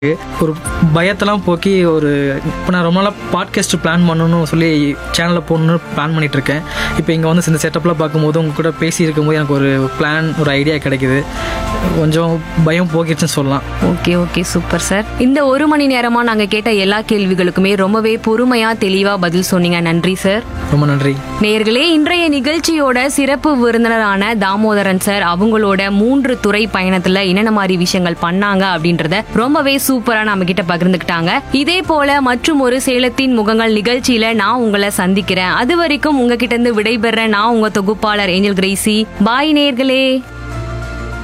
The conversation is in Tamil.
ஒரு பயத்தெல்லாம் போக்கி இப்போ நான் ரொம்ப நாளாக பாட்காஸ்ட் பிளான் பண்ணணும்னு சொல்லி சேனலில் போடணும்னு பிளான் பண்ணிட்டு இருக்கேன். இப்போ இங்கே வந்து இந்த செட்டப்லாம் பார்க்கும்போது உங்க கூட பேசி இருக்கும்போது எனக்கு ஒரு ஐடியா கிடைக்குது. கொஞ்சம் பயம் போக்கிடுச்சுன்னு சொல்லலாம். Okay okay, super sir. இந்த 1 மணி நேரமா நாங்க கேட்ட எல்லா கேள்விகளுக்குமே ரொம்பவே பொறுமையா தெளிவா பதில் சொன்னீங்க. நன்றி சார். ரொம்ப நன்றி. நேயர்களே, இன்றைய நிகழ்ச்சியோட சிறப்பு விருந்தினரான தாமோதரன் சார் அவங்களோட 3 துறை பயணத்துல என்னென்ன மாதிரி விஷயங்கள் பண்ணாங்க அப்படின்றத ரொம்பவே சூப்பரா நம்ம கிட்ட பகிர்ந்துக்கிட்டாங்க. இதே போல மற்றும் ஒரு சேலத்தின் முகங்கள் நிகழ்ச்சியில நான் உங்களை சந்திக்கிறேன். அது வரைக்கும் உங்ககிட்ட இருந்து விடைபெற நான் உங்க தொகுப்பாளர் ஏஞ்சல் கிரேசி. பாய் நேயர்களே.